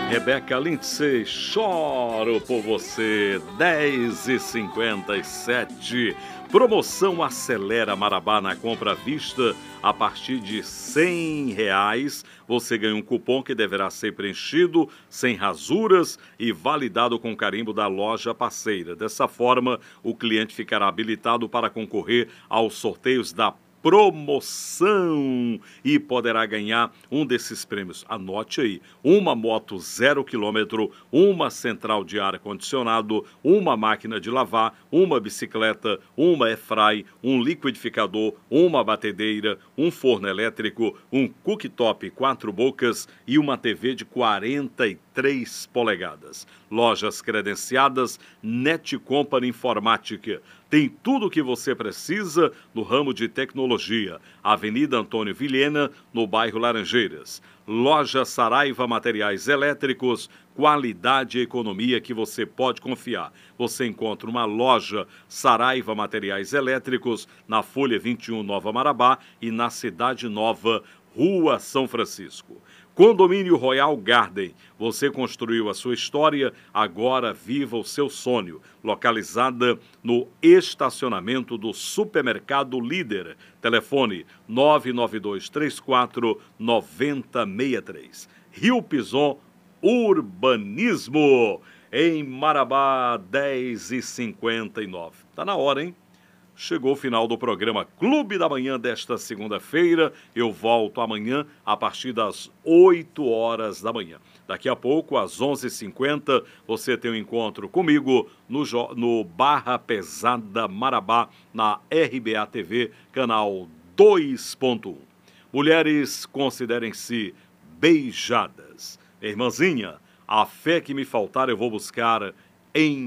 Rebeca Lindsay, choro por você, 10h57. Promoção Acelera Marabá na compra à vista a partir de R$100. Você ganha um cupom que deverá ser preenchido sem rasuras e validado com carimbo da loja parceira. Dessa forma, o cliente ficará habilitado para concorrer aos sorteios da promoção e poderá ganhar um desses prêmios. Anote aí: uma moto 0 km, uma central de ar-condicionado, uma máquina de lavar, uma bicicleta, uma airfry, um liquidificador, uma batedeira, um forno elétrico, um cooktop 4 bocas e uma TV de 43 polegadas. Lojas credenciadas Net Company Informática. Tem tudo o que você precisa no ramo de tecnologia. Avenida Antônio Vilhena, no bairro Laranjeiras. Loja Saraiva Materiais Elétricos, qualidade e economia que você pode confiar. Você encontra uma loja Saraiva Materiais Elétricos na Folha 21 Nova Marabá e na Cidade Nova, Rua São Francisco. Condomínio Royal Garden. Você construiu a sua história, agora viva o seu sonho. Localizada no estacionamento do Supermercado Líder. Telefone 99234-9063. Rio Pison Urbanismo. Em Marabá, 10h59. Tá na hora, hein? Chegou o final do programa Clube da Manhã desta segunda-feira. Eu volto amanhã a partir das 8 horas da manhã. Daqui a pouco, às 11h50, você tem um encontro comigo no Barra Pesada Marabá, na RBA TV, canal 2.1. Mulheres, considerem-se beijadas. Irmãzinha, a fé que me faltar eu vou buscar em